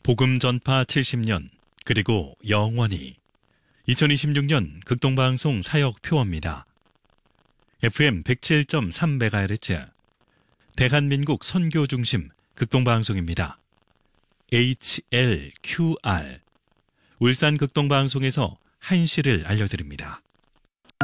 복음 전파 70년, 그리고 영원히 2026년 극동방송 사역 표어입니다. FM 107.3MHz 대한민국 선교 중심 극동방송입니다. HLQR 울산 극동방송에서 한시를 알려드립니다.